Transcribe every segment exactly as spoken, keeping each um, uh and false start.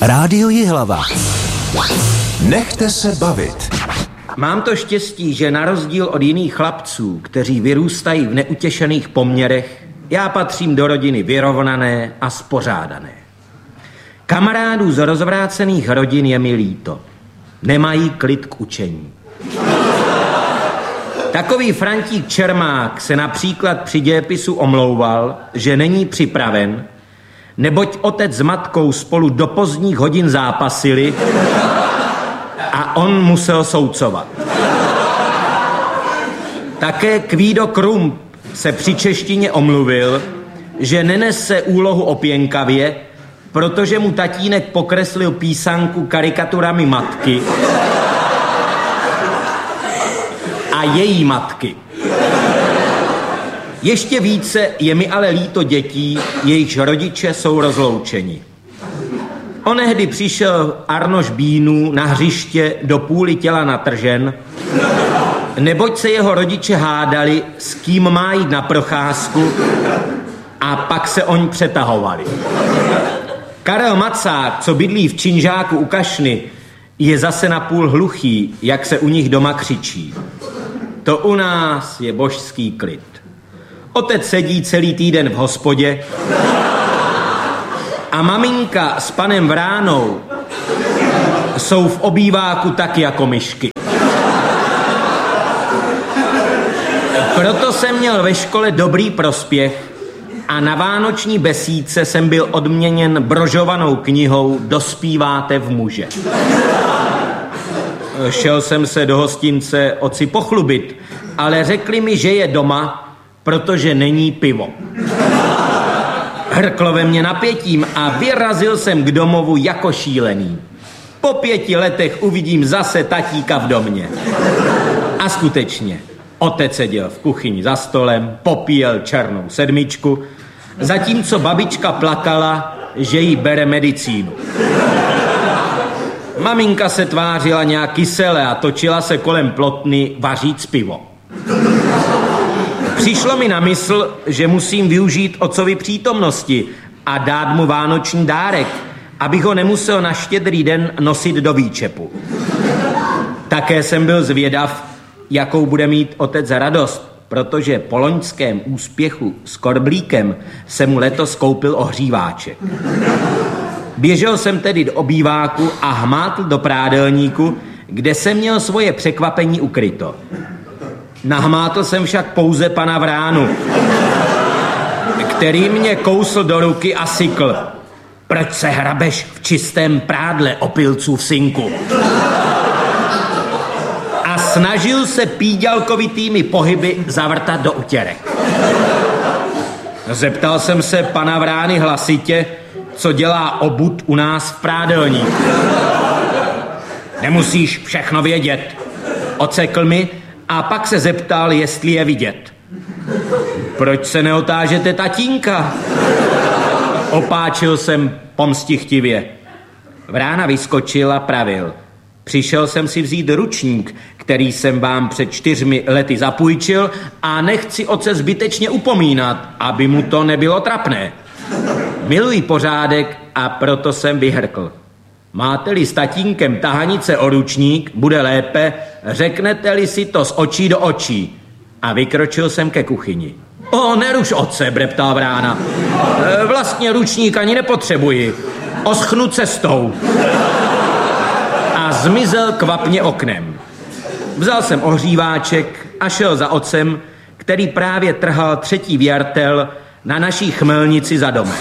Rádio Jihlava. Nechte se bavit. Mám to štěstí, že na rozdíl od jiných chlapců, kteří vyrůstají v neutěšených poměrech, já patřím do rodiny vyrovnané a spořádané. Kamarádů z rozvrácených rodin je mi líto. Nemají klid k učení. Takový Frantík Čermák se například při dějepisu omlouval, že není připraven, neboť otec s matkou spolu do pozdních hodin zápasili a on musel soudcovat. Také Kvído Krump se při češtině omluvil, že nenese úlohu opěnkavě, protože mu tatínek pokreslil písanku karikaturami matky a její matky. Ještě více je mi ale líto dětí, jejichž rodiče jsou rozloučeni. Onehdy přišel Arnoš Bínů na hřiště do půli těla natržen, neboť se jeho rodiče hádali, s kým má jít na procházku, a pak se oni přetahovali. Karel Macák, co bydlí v Činžáku u Kašny, je zase napůl hluchý, jak se u nich doma křičí. To u nás je božský klid. Otec sedí celý týden v hospodě a maminka s panem Vránou jsou v obýváku tak jako myšky. Proto jsem měl ve škole dobrý prospěch a na vánoční besídce jsem byl odměněn brožovanou knihou Dospíváte v muže. Šel jsem se do hostince otci pochlubit, ale řekli mi, že je doma, protože není pivo. Hrklo ve mně napětím a vyrazil jsem k domovu jako šílený. Po pěti letech uvidím zase tatíka v domě. A skutečně, otec seděl v kuchyni za stolem, popíjel černou sedmičku, zatímco babička plakala, že jí bere medicínu. Maminka se tvářila nějak kysele a točila se kolem plotny vaříc pivo. Přišlo mi na mysl, že musím využít otcovy přítomnosti a dát mu vánoční dárek, abych ho nemusel na Štědrý den nosit do výčepu. Také jsem byl zvědav, jakou bude mít otec radost, protože po loňském úspěchu s korblíkem se mu letos koupil ohříváček. Běžel jsem tedy do obýváku a hmátl do prádelníku, kde jsem měl svoje překvapení ukryto. Nahmátl jsem však pouze pana Vránu, který mě kousl do ruky a sykl. Proč se hrabeš v čistém prádle, opilcův synku? A snažil se píďalkovitými pohyby zavrtat do utěrek. Zeptal jsem se pana Vrány hlasitě, co dělá obud u nás v prádelníku. Nemusíš všechno vědět, ocekl mi a pak se zeptal, jestli je vidět. Proč se neotážete tatínka? Opáčil jsem pomstichtivě. Vrána vyskočil a pravil. Přišel jsem si vzít ručník, který jsem vám před čtyřmi lety zapůjčil a nechci otce zbytečně upomínat, aby mu to nebylo trapné. Miluji pořádek a proto jsem vyhrkl. Máte-li s tatínkem tahanice o ručník, bude lépe, řeknete-li si to z očí do očí. A vykročil jsem ke kuchyni. O, neruš otce, breptal Vrána. E, vlastně ručník ani nepotřebuji. Oschnu cestou. A zmizel kvapně oknem. Vzal jsem ohříváček a šel za otcem, který právě trhal třetí věrtel na naší chmelnici za domem.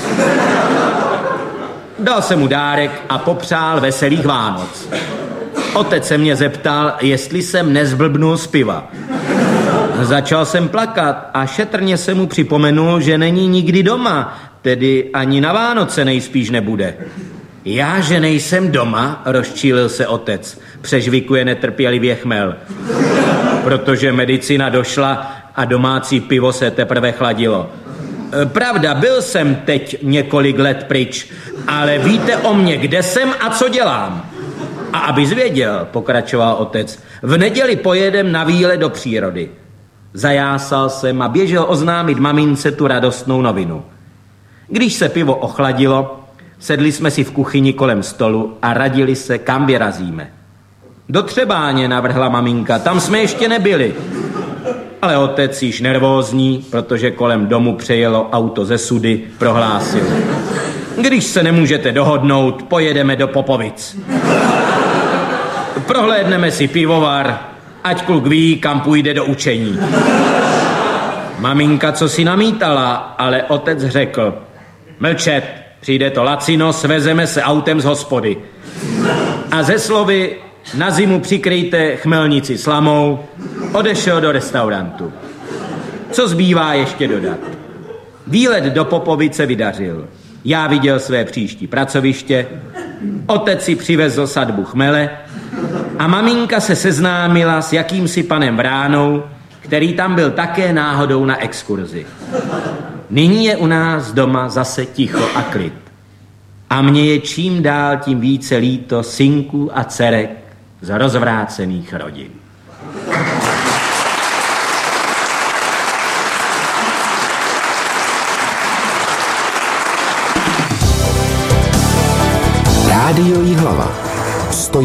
Dal jsem mu dárek a popřál veselých Vánoc. Otec se mě zeptal, jestli jsem nezblbnul z piva. Začal jsem plakat a šetrně se mu připomenul, že není nikdy doma, tedy ani na Vánoce nejspíš nebude. Já, že nejsem doma, rozčílil se otec, přežvikuje netrpělivě chmel. Protože medicína došla a domácí pivo se teprve chladilo. Pravda, byl jsem teď několik let pryč, ale víte o mně, kde jsem a co dělám. A abys věděl, pokračoval otec, v neděli pojedem na výlet do přírody. Zajásal jsem a běžel oznámit mamince tu radostnou novinu. Když se pivo ochladilo, Sedli jsme si v kuchyni kolem stolu a radili se, kam vyrazíme. Do Třebáně, navrhla maminka, tam jsme ještě nebyli. Ale otec již nervózní, protože kolem domu přejelo auto ze Sudy, prohlásil. Když se nemůžete dohodnout, pojedeme do Popovic. Prohlédneme si pivovar, ať kluk ví, kam půjde do učení. Maminka co si namítala, ale otec řekl. Mlčet, přijde to lacino, svezeme se autem z hospody. A ze slovy na zimu přikryjte chmelnici slamou, odešel do restaurantu. Co zbývá ještě dodat? Výlet do Popovice vydařil. Já viděl své příští pracoviště, otec si přivezl sadbu chmele a maminka se seznámila s jakýmsi panem Vránou, který tam byl také náhodou na exkurzi. Nyní je u nás doma zase ticho a klid. A mně je čím dál tím více líto synků a dcerek z rozvrácených rodin. Rádio Jihlava.